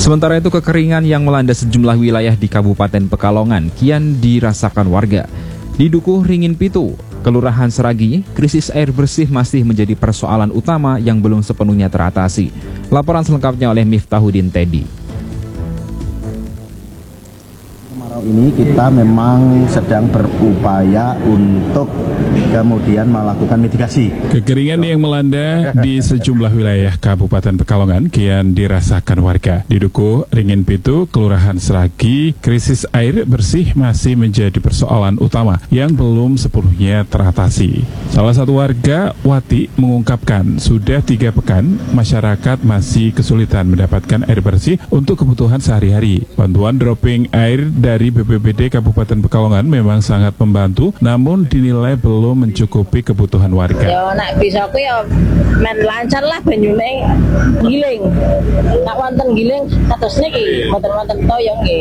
Sementara itu kekeringan yang melanda sejumlah wilayah di Kabupaten Pekalongan kian dirasakan warga. Di Dukuh Ringin Pitu, Kelurahan Seragi, krisis air bersih masih menjadi persoalan utama yang belum sepenuhnya teratasi. Laporan selengkapnya oleh Miftahudin Teddy. Ini kita memang sedang berupaya untuk kemudian melakukan mitigasi. Kekeringan yang melanda di sejumlah wilayah Kabupaten Pekalongan kian dirasakan warga. Di Dukuh Ringin Pitu, Kelurahan Seragi, krisis air bersih masih menjadi persoalan utama yang belum sepenuhnya teratasi. Salah satu warga, Wati, mengungkapkan sudah 3 pekan masyarakat masih kesulitan mendapatkan air bersih untuk kebutuhan sehari-hari. Bantuan dropping air dari BPBD Kabupaten Pekalongan memang sangat membantu, namun dinilai belum mencukupi kebutuhan warga. Ya nek bisa ku ya men lancar lah banyune giling. Nek wonten giling kados niki mboten toyong nggih.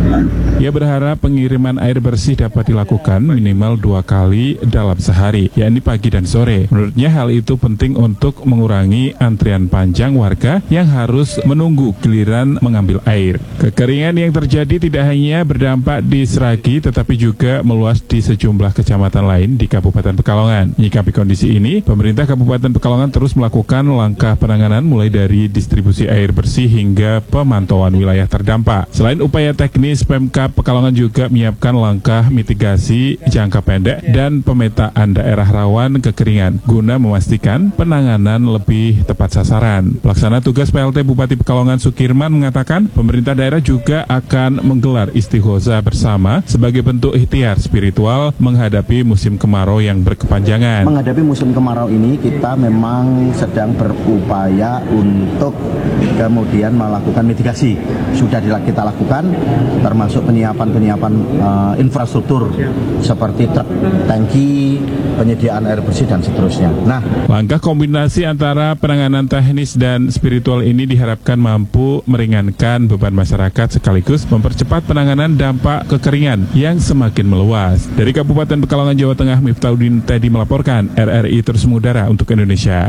Ia berharap pengiriman air bersih dapat dilakukan minimal 2 kali dalam sehari, yakni pagi dan sore. Menurutnya hal itu penting untuk mengurangi antrian panjang warga yang harus menunggu giliran mengambil air. Kekeringan yang terjadi tidak hanya berdampak di Seragi, tetapi juga meluas di sejumlah kecamatan lain di Kabupaten Pekalongan. Menyikapi kondisi ini, pemerintah Kabupaten Pekalongan terus melakukan langkah penanganan mulai dari distribusi air bersih hingga pemantauan wilayah terdampak. Selain upaya teknis, Pemkab Pekalongan juga menyiapkan langkah mitigasi jangka pendek dan pemetaan daerah rawan kekeringan guna memastikan penanganan lebih tepat sasaran. Pelaksana tugas PLT Bupati Pekalongan Sukirman mengatakan pemerintah daerah juga akan menggelar istighosa bersama sebagai bentuk ikhtiar spiritual menghadapi musim kemarau yang berkepanjangan. Menghadapi musim kemarau ini kita memang sedang berupaya untuk kemudian melakukan mitigasi. Sudah kita lakukan termasuk penyiapan infrastruktur seperti truk tangki, penyediaan air bersih dan seterusnya. Nah, langkah kombinasi antara penanganan teknis dan spiritual ini diharapkan mampu meringankan beban masyarakat sekaligus mempercepat penanganan dampak kekeringan yang semakin meluas. Dari Kabupaten Pekalongan, Jawa Tengah, Miftahudin Teddy melaporkan. RRI terus mengudara untuk Indonesia.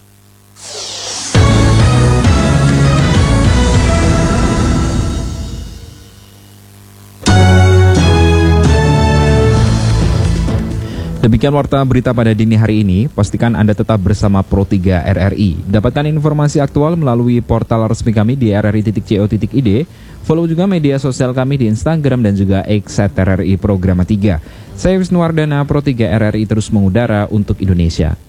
Demikian warta berita pada dini hari ini. Pastikan Anda tetap bersama Pro3 RRI. Dapatkan informasi aktual melalui portal resmi kami di rri.co.id. Follow juga media sosial kami di Instagram dan juga X @RRI Programa 3. Saya Wisnuwardana, Pro3 RRI terus mengudara untuk Indonesia.